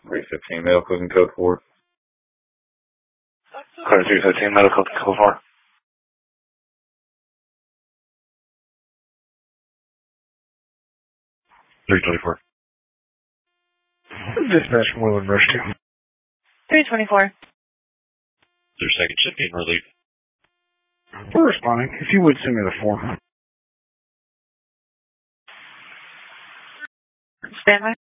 315 medical and code 4. Code 315 medical code 4. $324. Dispatch Moreland Rush 2. $324. Their second shift being relieved. We're responding. If you would send me the form. Stand by.